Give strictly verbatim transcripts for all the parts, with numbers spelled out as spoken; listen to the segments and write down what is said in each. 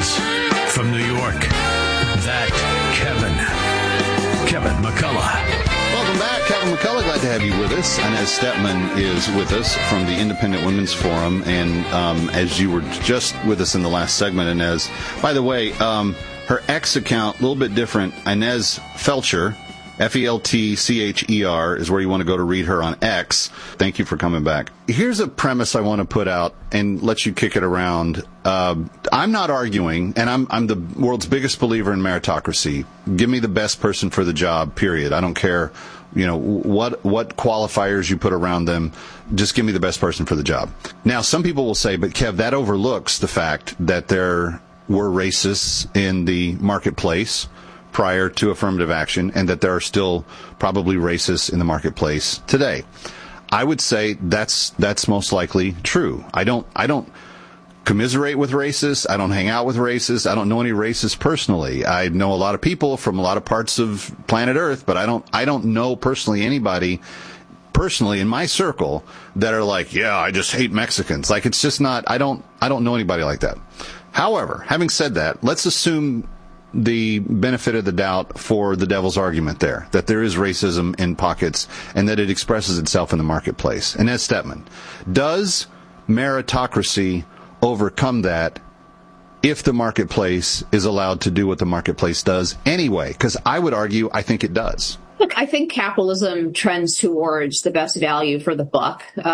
friends. From New York, that Kevin. Kevin McCullough. Welcome back, Kevin McCullough. Glad to have you with us. Inez Stepman is with us from the Independent Women's Forum. And um, as you were just with us in the last segment, Inez, by the way, um, her X account, a little bit different. Inez Feltscher, F E L T C H E R, is where you want to go to read her on X. Thank you for coming back. Here's a premise I want to put out and let you kick it around. Uh, I'm not arguing, and I'm, I'm the world's biggest believer in meritocracy. Give me the best person for the job, period. I don't care, you know, what, what qualifiers you put around them. Just give me the best person for the job. Now, some people will say, but Kev, that overlooks the fact that there were racists in the marketplace prior to affirmative action, and that there are still probably racists in the marketplace today. I would say that's that's most likely true. I don't I don't commiserate with racists. I don't hang out with racists. I don't know any racists personally. I know a lot of people from a lot of parts of planet Earth, but I don't I don't know personally anybody personally in my circle that are like, yeah, I just hate Mexicans. Like, it's just not. I don't I don't know anybody like that. However, having said that, let's assume the benefit of the doubt for the devil's argument there, that there is racism in pockets and that it expresses itself in the marketplace. And Inez Stepman, does meritocracy overcome that if the marketplace is allowed to do what the marketplace does anyway? Because I would argue, I think it does. Look, I think capitalism trends towards the best value for the buck. Uh,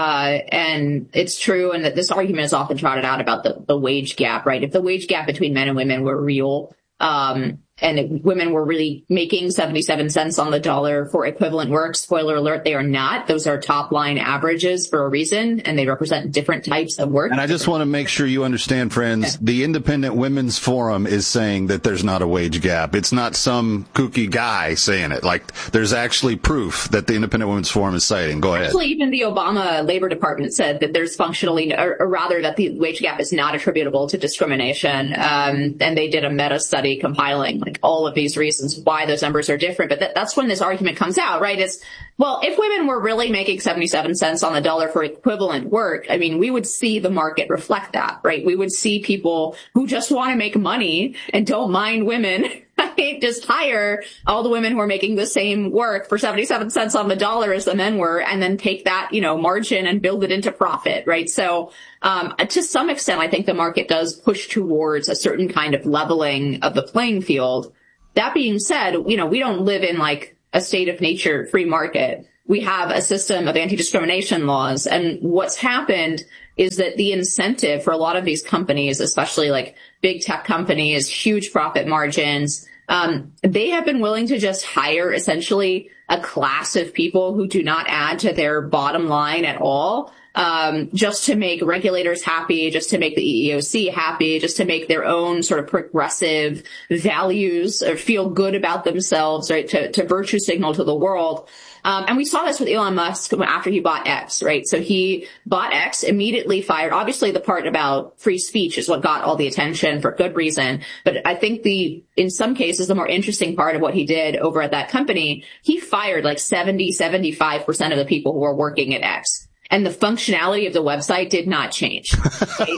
and it's true, and that this argument is often trotted out about the, the wage gap, right? If the wage gap between men and women were real, Um, and if women were really making seventy-seven cents on the dollar for equivalent work, spoiler alert, they are not. Those are top line averages for a reason, and they represent different types of work. And I just want to make sure you understand, friends, yeah. The Independent Women's Forum is saying that there's not a wage gap. It's not some kooky guy saying it. Like, there's actually proof that the Independent Women's Forum is citing. Go ahead. Actually, even the Obama Labor Department said that there's functionally, or, or rather that the wage gap is not attributable to discrimination. Um, and they did a meta study compiling like all of these reasons why those numbers are different. But that, that's when this argument comes out, right? It's, well, if women were really making seventy-seven cents on the dollar for equivalent work, I mean, we would see the market reflect that, right? We would see people who just want to make money and don't mind women just hire all the women who are making the same work for seventy-seven cents on the dollar as the men were, and then take that, you know, margin and build it into profit, right? So, um, to some extent, I think the market does push towards a certain kind of leveling of the playing field. That being said, you know, we don't live in like a state of nature free market. We have a system of anti-discrimination laws, and what's happened is that the incentive for a lot of these companies, especially like big tech companies, huge profit margins, Um, they have been willing to just hire essentially a class of people who do not add to their bottom line at all, um, just to make regulators happy, just to make the E E O C happy, just to make their own sort of progressive values or feel good about themselves, right, to, to virtue signal to the world. Um, and we saw this with Elon Musk after he bought X, right? So he bought X, immediately fired. Obviously, the part about free speech is what got all the attention for good reason. But I think the, in some cases, the more interesting part of what he did over at that company, he fired like seventy, seventy-five percent of the people who were working at X. And the functionality of the website did not change. Okay?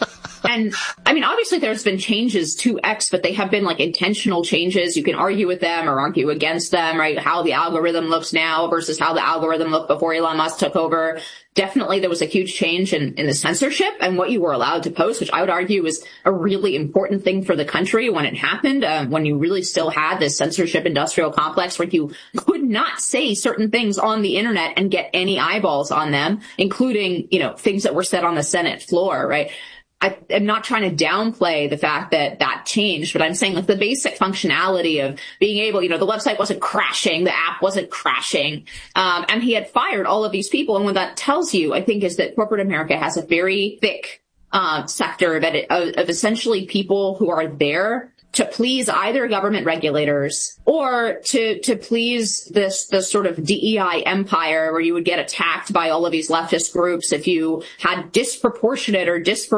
And I mean, obviously there's been changes to X, but they have been like intentional changes. You can argue with them or argue against them, right? How the algorithm looks now versus how the algorithm looked before Elon Musk took over. Definitely there was a huge change in, in the censorship and what you were allowed to post, which I would argue was a really important thing for the country when it happened, uh, when you really still had this censorship industrial complex where you could not say certain things on the internet and get any eyeballs on them, including, you know, things that were said on the Senate floor, right? I am not trying to downplay the fact that that changed, but I'm saying like the basic functionality of being able, you know, the website wasn't crashing, the app wasn't crashing, um, and he had fired all of these people. And what that tells you, I think, is that corporate America has a very thick uh, sector that it, of, of essentially people who are there to please either government regulators or to to please this this sort of D E I empire where you would get attacked by all of these leftist groups if you had disproportionate or disparate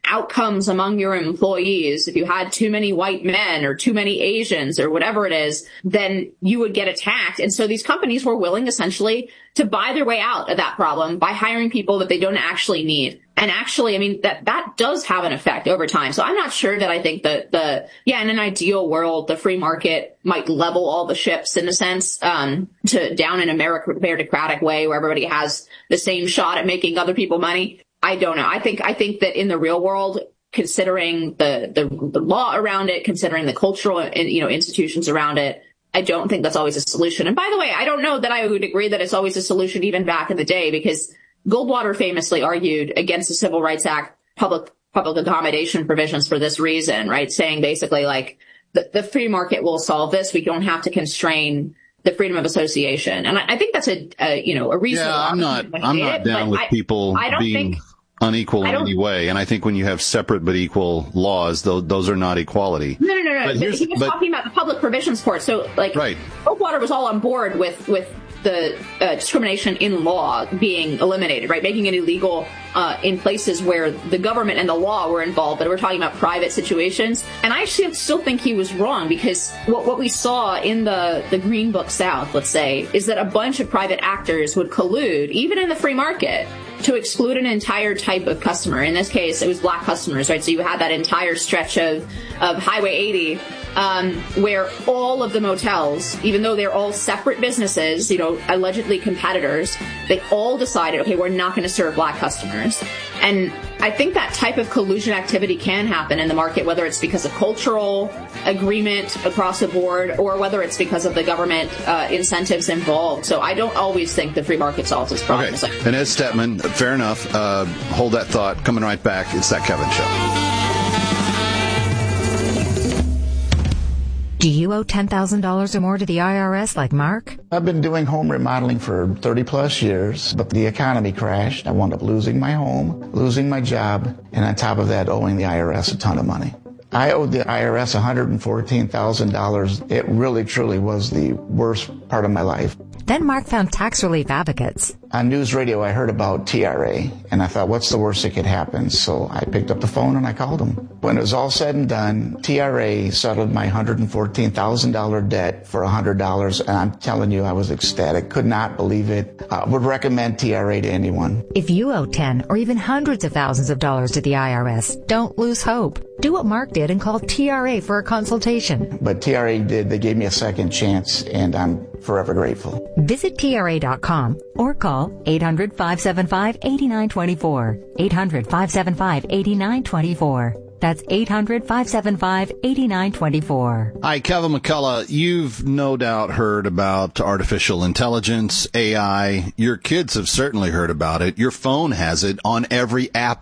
outcomes among your employees, if you had too many white men or too many Asians or whatever it is, then you would get attacked. And so these companies were willing essentially to buy their way out of that problem by hiring people that they don't actually need. And actually, I mean, that, that does have an effect over time. So I'm not sure that I think that the, yeah, in an ideal world, the free market might level all the ships in a sense, um, to down in a meritocratic way where everybody has the same shot at making other people money. I don't know. I think, I think that in the real world, considering the, the, the law around it, considering the cultural, you know, institutions around it, I don't think that's always a solution. And by the way, I don't know that I would agree that it's always a solution even back in the day, because Goldwater famously argued against the Civil Rights Act public, public accommodation provisions for this reason, right? Saying basically like the, the free market will solve this. We don't have to constrain the freedom of association. And I, I think that's a, a, you know, a reasonable Yeah, I'm not, I'm not it, down with I, people I don't being think, unequal in any way. And I think when you have separate but equal laws, those, those are not equality. No, no, no, no. But He was but, talking about the public provisions court. So like, right. Goldwater was all on board with, with the uh, discrimination in law being eliminated, right? Making it illegal uh, in places where the government and the law were involved, but we're talking about private situations. And I actually still think he was wrong, because what, what we saw in the, the Green Book South, let's say, is that a bunch of private actors would collude, even in the free market, to exclude an entire type of customer. In this case, it was black customers, right? So you had that entire stretch of, of Highway eighty, um, where all of the motels, even though they're all separate businesses, you know, allegedly competitors, they all decided, okay, we're not going to serve black customers. And I think that type of collusion activity can happen in the market, whether it's because of cultural agreement across the board or whether it's because of the government uh, incentives involved. So I don't always think the free market solves this problem. Okay. And Ed Stepman, fair enough. Uh, hold that thought. Coming right back. It's That Kevin Show. Do you owe ten thousand dollars or more to the I R S like Mark? I've been doing home remodeling for thirty plus years, but the economy crashed. I wound up losing my home, losing my job, and on top of that, owing the I R S a ton of money. I owed the I R S one hundred fourteen thousand dollars. It really, truly was the worst part of my life. Then Mark found tax relief advocates. On news radio, I heard about T R A, and I thought, what's the worst that could happen? So I picked up the phone and I called them. When it was all said and done, T R A settled my one hundred fourteen thousand dollars debt for one hundred dollars, and I'm telling you, I was ecstatic. Could not believe it. I would recommend T R A to anyone. If you owe ten or even hundreds of thousands of dollars to the I R S, don't lose hope. Do what Mark did and call T R A for a consultation. But T R A did. They gave me a second chance, and I'm forever grateful. Visit T R A dot com or call eight hundred, five seven five, eight nine two four. eight hundred, five seven five, eight nine two four. That's eight hundred, five seven five, eight nine two four. Hi, Kevin McCullough. You've no doubt heard about artificial intelligence, A I. Your kids have certainly heard about it. Your phone has it on every app